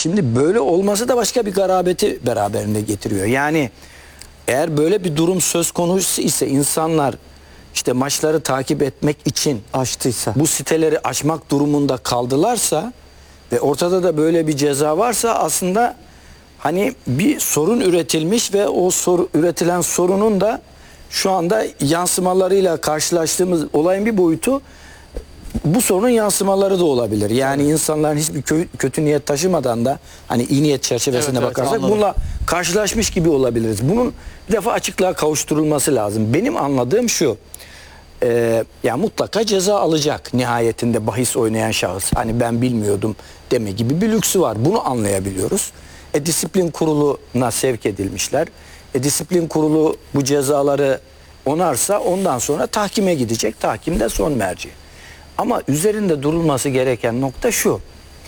Şimdi böyle olması da başka bir garabeti beraberinde getiriyor. Yani eğer böyle bir durum söz konusu ise insanlar işte maçları takip etmek için Açtıysa. bu siteleri açmak durumunda kaldılarsa ve ortada da böyle bir ceza varsa aslında hani bir sorun üretilmiş ve o üretilen sorunun da şu anda yansımalarıyla karşılaştığımız olayın bir boyutu bu sorunun yansımaları da olabilir. Yani insanların hiçbir kötü niyet taşımadan da hani iyi niyet çerçevesinde bakarsak anladım. bununla karşılaşmış gibi olabiliriz. Bunun bir defa açıklığa kavuşturulması lazım. Benim anladığım şu. Ya mutlaka ceza alacak nihayetinde bahis oynayan şahıs. Hani ben bilmiyordum deme gibi bir lüksü var. Bunu anlayabiliyoruz. Disiplin kuruluna sevk edilmişler. Disiplin kurulu bu cezaları onarsa ondan sonra tahkime gidecek. Tahkim de son merci. Ama üzerinde durulması gereken nokta şu.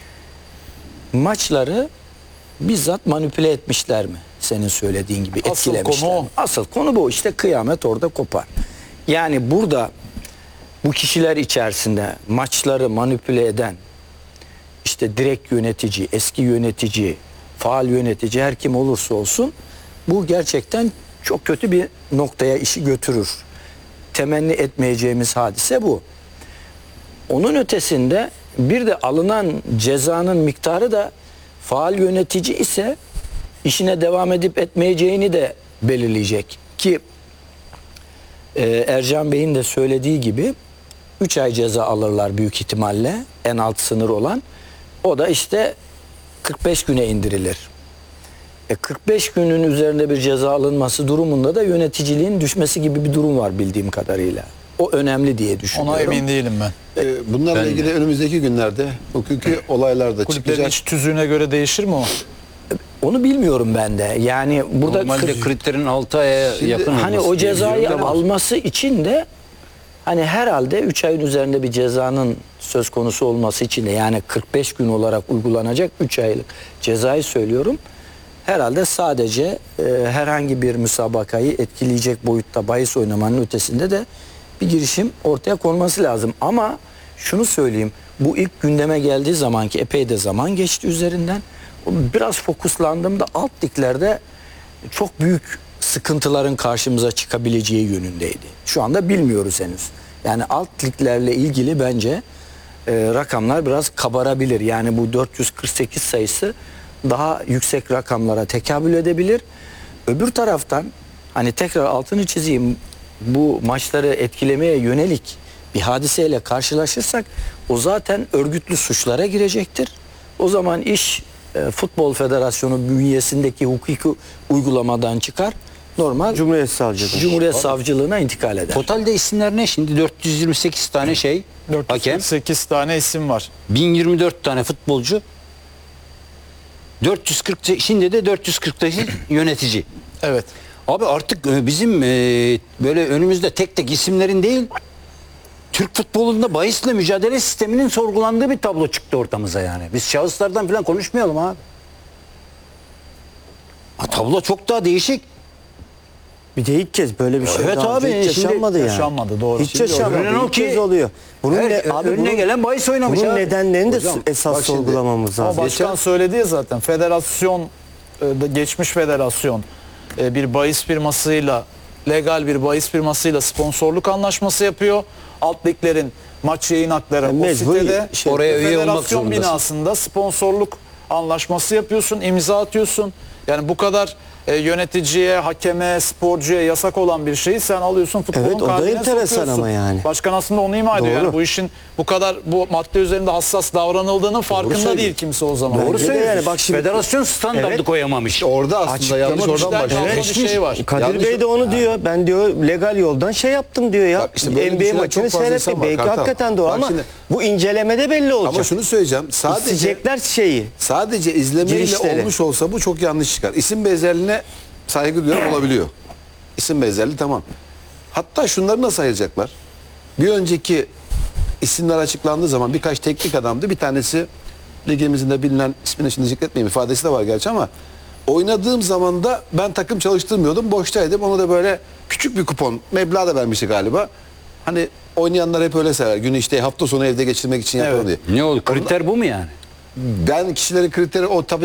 Maçları bizzat manipüle etmişler mi? Senin söylediğin gibi Asıl etkilemişler konu o. mi? Asıl konu bu. İşte kıyamet orada kopar. Yani burada bu kişiler içerisinde maçları manipüle eden işte direkt yönetici, eski yönetici, faal yönetici her kim olursa olsun bu gerçekten çok kötü bir noktaya işi götürür. Temenni etmeyeceğimiz hadise bu. Onun ötesinde bir de alınan cezanın miktarı da faal yönetici ise işine devam edip etmeyeceğini de belirleyecek. Ki Ercan Bey'in de söylediği gibi 3 ay ceza alırlar büyük ihtimalle en alt sınır olan. O da işte 45 güne indirilir. 45 günün üzerinde bir ceza alınması durumunda da yöneticiliğin düşmesi gibi bir durum var bildiğim kadarıyla. O önemli diye düşünüyorum. Ona emin değilim ben. Bunlarla ilgili önümüzdeki günlerde hukuki olaylar da Kulüplerin çıkacak. iç tüzüğüne göre değişir mi o? Onu bilmiyorum ben de. Yani burada Normalde kriterin 6 aya Şimdi yakın hani olması o cezayı gerekiyor. alması için de hani herhalde 3 ayın üzerinde bir cezanın söz konusu olması için de yani 45 gün olarak uygulanacak 3 aylık cezayı söylüyorum. Herhalde sadece herhangi bir müsabakayı etkileyecek boyutta bahis oynamanın ötesinde de bir girişim ortaya konması lazım. Ama şunu söyleyeyim, bu ilk gündeme geldiği zaman ki epey de zaman geçti üzerinden. Biraz fokuslandığımda alt liglerde çok büyük sıkıntıların karşımıza çıkabileceği yönündeydi. Şu anda bilmiyoruz henüz. Yani alt liglerle ilgili bence rakamlar biraz kabarabilir. Yani bu 448 sayısı daha yüksek rakamlara tekabül edebilir. Öbür taraftan hani tekrar altını çizeyim, bu maçları etkilemeye yönelik bir hadiseyle karşılaşırsak o zaten örgütlü suçlara girecektir. O zaman iş Futbol Federasyonu bünyesindeki hukuki uygulamadan çıkar. Normal Cumhuriyet Savcılığına intikal eder. Totalde isimler ne şimdi? 428 tane hakem, 448 tane isim var. 1024 tane futbolcu, 440 şimdi de 448 yönetici. Evet. Abi artık bizim böyle önümüzde tek tek isimlerin değil, Türk futbolunda bahisle mücadele sisteminin sorgulandığı bir tablo çıktı ortamıza yani. Biz şahıslardan falan konuşmayalım abi. Tablo çok daha değişik. Bir de ilk kez böyle bir şey Evet daha önce abi, hiç şimdi yaşanmadı yani. yaşanmadı, doğru. Hiç Şimdi yaşanmadı. görünen o İlk ki kez oluyor. Bunun Önüne gelen bahis oynamış bunun abi. nedenlerini de Hocam, esas bak şimdi, sorgulamamız Ama lazım. başkan söyledi ya zaten, federasyon, geçmiş federasyon bir bahis firmasıyla, legal bir bahis firmasıyla sponsorluk anlaşması yapıyor. Alt liglerin maç yayın hakları o Mecbur sitede, oraya üye olmak federasyon zorundasın. binasında sponsorluk anlaşması yapıyorsun, imza atıyorsun. Yani bu kadar yöneticiye, hakeme, sporcuya yasak olan bir şeyi sen alıyorsun futbolun Evet, o da kalbine enteresan sokuyorsun. ama yani. Başkan aslında onu ima ediyor. Doğru. Yani bu işin bu kadar bu madde üzerinde hassas davranıldığının farkında söylüyor. değil kimse o zaman. Doğru Bence de söylüyorsun. yani bak şimdi- Federasyon standardı Evet. koyamamış. Orada aslında yanlış oradan İşten başlıyor. kalma bir şey var. Kadir Yanlış- Bey de onu diyor. Ben diyor legal yoldan şey yaptım diyor ya. Bak işte böyle NBA düşünen maçını çok fazla insan seyrettim. var, Belki Kartal. hakikaten doğru Bak ama şimdi- bu incelemede belli olacak. Ama şunu söyleyeceğim. İsteyecekler şeyi. Sadece izlemeyle Girişleri. olmuş olsa bu çok yanlış çıkar. İsim benzerliğine saygı duyuyorum, olabiliyor. İsim benzerliği tamam. Hatta şunları nasıl ayıracaklar? Bir önceki isimler açıklandığı zaman birkaç teknik adamdı. Bir tanesi ligimizin de bilinen, ismini şimdi zikretmeyeyim, ifadesi de var gerçi ama oynadığım zaman da ben takım çalıştırmıyordum. Boştaydım. Onu da böyle küçük bir kupon meblağ da vermişti galiba. Hani oynayanlar hep öyle sever. Günü işte hafta sonu evde geçirmek için yapalım diye. Ne oldu? Kriter bu mu yani? Ben kişilerin kriteri o tabii